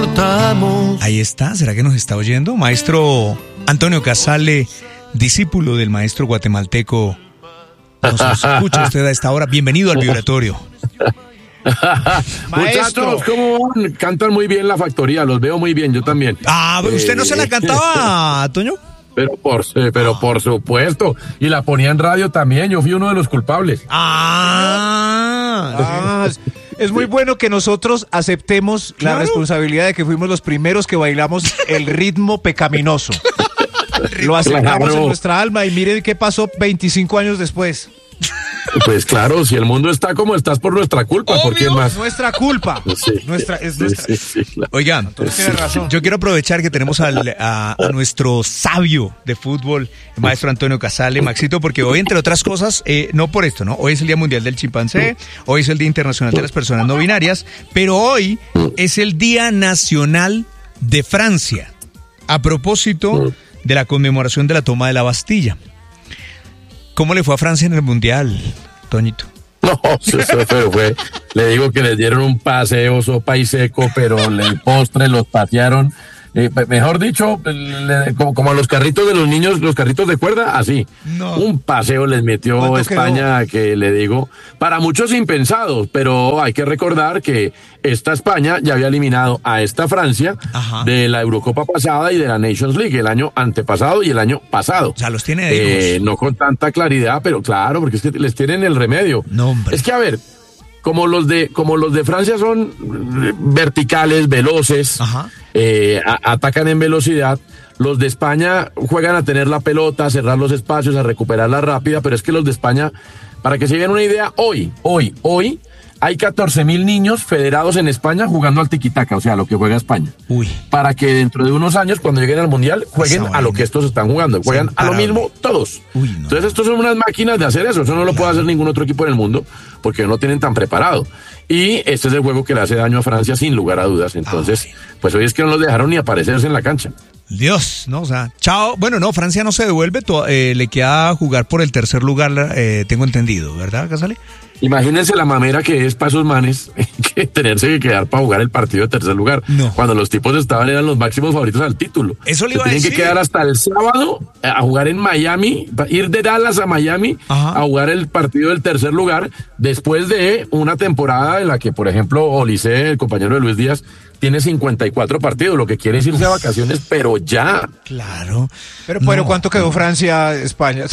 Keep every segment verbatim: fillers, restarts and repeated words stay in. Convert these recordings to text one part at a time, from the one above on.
portamos. Ahí está, ¿será que nos está oyendo? Maestro Antonio Casale, discípulo del maestro guatemalteco. Nos escucha usted a esta hora. Bienvenido al Vibratorio. Muchachos, ¿cómo van? Cantan muy bien La Factoría, los veo muy bien, yo también. Ah, ¿usted no se la cantaba, Toño? Pero por, pero por supuesto. Y la ponía en radio también. Yo fui uno de los culpables. Ah, ah es muy bueno que nosotros aceptemos claro. la responsabilidad de que fuimos los primeros que bailamos el ritmo pecaminoso. Lo aceptamos claro. en nuestra alma y miren qué pasó veinticinco años después. Pues claro, si el mundo está como estás por nuestra culpa, Obvio, ¿por quién más? Nuestra culpa. Sí, nuestra, es nuestra. Sí, sí, sí, claro. Oigan, sí. tiene razón. Yo quiero aprovechar que tenemos al, a, a nuestro sabio de fútbol, el maestro Antonio Casale, Maxito, porque hoy, entre otras cosas, eh, no por esto, ¿no? Hoy es el Día Mundial del Chimpancé, hoy es el Día Internacional de las Personas No Binarias, pero hoy es el Día Nacional de Francia, a propósito de la conmemoración de la toma de la Bastilla. ¿Cómo le fue a Francia en el Mundial, Toñito? No, eso fue, fue, le digo que les dieron un paseo, sopa y seco, pero el postre los patearon. Eh, mejor dicho, le, como, como a los carritos de los niños, los carritos de cuerda, así. No. Un paseo les metió España, quedó? Que le digo, para muchos impensados, pero hay que recordar que esta España ya había eliminado a esta Francia Ajá. de la Eurocopa pasada y de la Nations League el año antepasado y el año pasado. O sea, los tiene de eh, no con tanta claridad, pero claro, porque es que les tienen el remedio. No, hombre. Es que, a ver, como los de, como los de Francia son verticales, veloces, eh, a, atacan en velocidad, los de España juegan a tener la pelota, a cerrar los espacios, a recuperarla rápida, pero es que los de España, para que se den una idea, hoy, hoy, hoy, hay catorce mil niños federados en España jugando al tiquitaca, o sea, a lo que juega España. Uy. Para que dentro de unos años, cuando lleguen al Mundial, jueguen a lo que estos están jugando. Juegan a lo mismo todos. Uy, no. Entonces, estos son unas máquinas de hacer eso. Eso no lo puede hacer ningún otro equipo en el mundo, porque no lo tienen tan preparado. Y este es el juego que le hace daño a Francia, sin lugar a dudas. Entonces, Ay. pues hoy es que no los dejaron ni aparecerse en la cancha. Dios, no, o sea, chao. Bueno, no, Francia no se devuelve, to, eh, le queda jugar por el tercer lugar, eh, tengo entendido, ¿verdad, Casale? Imagínense la mamera que es para esos manes que tenerse que quedar para jugar el partido de tercer lugar. No. Cuando los tipos estaban, eran los máximos favoritos al título. Eso le iba a decir. Tienen que quedar hasta el sábado a jugar en Miami, ir de Dallas a Miami Ajá. a jugar el partido del tercer lugar, después de una temporada en la que, por ejemplo, Olise, el compañero de Luis Díaz, tiene cincuenta y cuatro partidos, lo que quiere es irse a vacaciones, pero ya. Claro. Pero, no, pero ¿cuánto quedó Francia, España?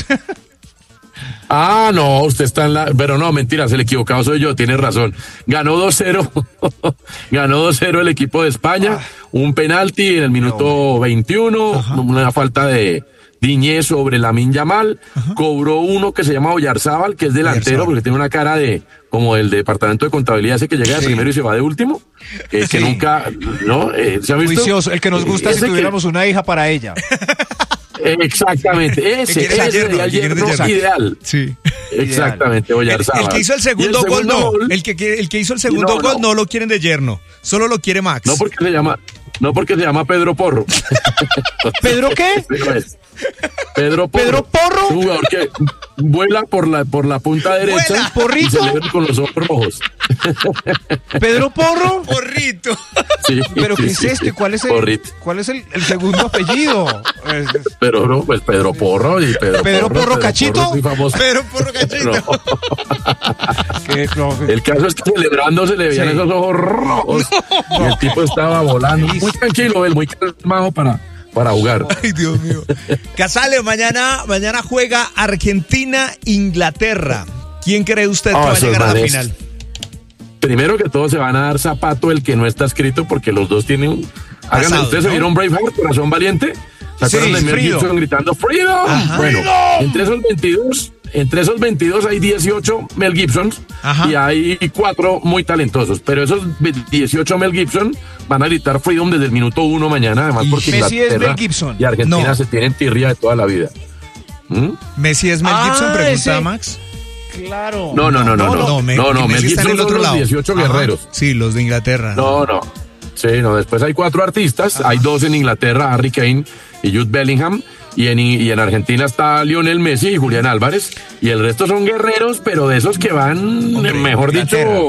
Ah, no, usted está en la... Pero no, mentira, el equivocado soy yo, tiene razón. Ganó dos cero, ganó dos cero el equipo de España, ah. un penalti en el minuto no. veintiuno, Ajá. una falta de Diñé sobre Lamine Yamal, Ajá. cobró uno que se llama Oyarzábal, que es delantero, Oyarzábal. Porque tiene una cara de como el departamento de contabilidad, ese que llega de sí. primero y se va de último, eh, sí. que nunca, ¿no? Eh, ¿se ha visto? Juicioso, el que nos gusta eh, si tuviéramos que... una hija para ella. Exactamente, ese, ese sería el yerno ideal. Sí. Exactamente, Oyarzábal. El, el que hizo el segundo, el segundo gol, no. Gol, el, que, el que hizo el segundo no, gol no. no lo quieren de yerno, solo lo quiere Max. No porque se llama, no porque se llama Pedro Porro. ¿Pedro qué? Pedro Porro. ¿Pedro Porro? Un jugador que vuela por la, por la punta derecha. Vuela. ¿Porrito? Y se le ve con los ojos rojos. ¿Pedro Porro? Porrito. Sí, ¿Pero sí, qué es sí, esto? sí. ¿Cuál es el, Porrito. ¿cuál es el, el segundo apellido? Pero no, pues Pedro Porro y Pedro, ¿Pedro Porro. Porro Cachito? Pedro Porro, Pedro Porro Cachito. No. ¿Qué, el caso es que celebrando se le veían sí. esos ojos rojos. No. Y el tipo estaba volando. Muy tranquilo, él, muy calmado para... para jugar. Ay, Dios mío. Casale, mañana, mañana juega Argentina-Inglaterra. ¿Quién cree usted que oh, va a llegar a la final? Primero que todo se van a dar zapato el que no está escrito porque los dos tienen un... Hagan, Pasado, ¿ustedes ¿no? se vieron Braveheart, Corazón Valiente? ¿Se acuerdan sí, de Mel Gibson gritando Freedom? Ajá. Bueno, Freedom. entre esos veintidós, entre esos veintidós hay dieciocho Mel Gibsons Ajá. y hay cuatro muy talentosos, pero esos dieciocho Mel Gibson van a gritar Freedom desde el minuto uno mañana, además porque Messi Inglaterra es Mel Gibson. y Argentina no. se tienen tirria de toda la vida. ¿Mm? ¿Messi es Mel Gibson? Ah, pregunta ese... Max. Claro. No, no, no, no, no, no, no, Mel, no, no Mel Gibson son son los dieciocho Ajá. guerreros. Sí, los de Inglaterra. No, no. Sí, no, después hay cuatro artistas, Ajá. hay dos en Inglaterra, Harry Kane y Jude Bellingham, y en, y en Argentina está Lionel Messi y Julián Álvarez, y el resto son guerreros, pero de esos que van, Hombre, mejor Inglaterra. dicho,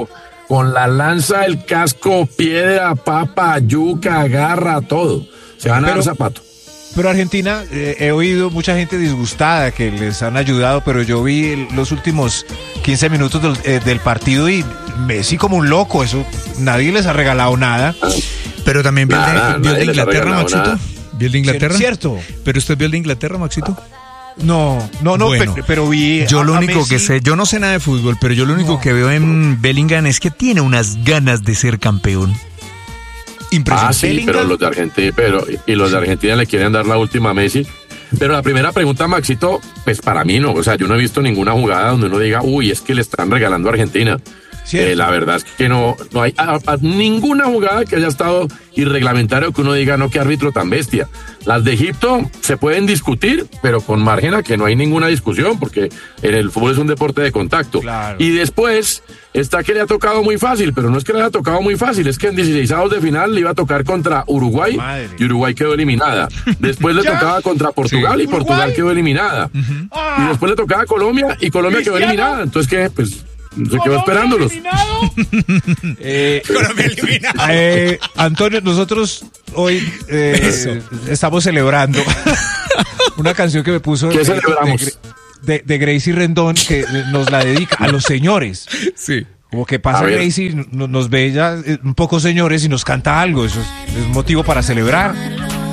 con la lanza, el casco, piedra, papa, yuca, garra, todo. Se van a Pero- dar zapato. Pero Argentina, eh, he oído mucha gente disgustada que les han ayudado, pero yo vi el- los últimos quince minutos del, eh, del partido y Messi como un loco, eso nadie les ha regalado nada. Pero también vio el de, Nada, vio el de nadie les ha Inglaterra, regalado Maxito. nada. ¿Vio el de Inglaterra? ¿Cierto? ¿Pero usted vio el de Inglaterra, Maxito? No, no, no, Bueno, pero, pero vi. Yo a- lo a único que Messi- sé, yo no sé nada de fútbol, pero yo lo único No. que veo en Bellingham es que tiene unas ganas de ser campeón. Impresionante. Ah, sí, Bellingham. pero los de Argentina, pero y los de Argentina le quieren dar la última a Messi. Pero la primera pregunta, Maxito, pues para mí no, o sea, yo no he visto ninguna jugada donde uno diga, uy, es que le están regalando a Argentina. Cierto. Eh, la verdad es que no, no hay a- a- ninguna jugada que haya estado irreglamentario que uno diga, no, qué árbitro tan bestia. Las de Egipto se pueden discutir, pero con margen a que no hay ninguna discusión, porque en el fútbol es un deporte de contacto. Claro. Y después está que le ha tocado muy fácil, pero no es que le haya tocado muy fácil, es que en dieciseisavos de final le iba a tocar contra Uruguay Madre. y Uruguay quedó eliminada. Después le ¿Ya? tocaba contra Portugal y Portugal ¿Uruguay? quedó eliminada. Ah, Y después le tocaba a Colombia y Colombia quedó ¿Cristiano? eliminada. Entonces, ¿qué? Pues se quedó esperándolos. eh, Colombia eliminado. eh, Antonio, nosotros hoy eh, Eso. estamos celebrando una canción que me puso ¿Qué eh, celebramos? de, de, de Gracie Rendón, que nos la dedica a los señores. Sí. Como que pasa A ver. Gracie, no- nos ve ya eh, un poco señores y nos canta algo. Eso es, es motivo para celebrar.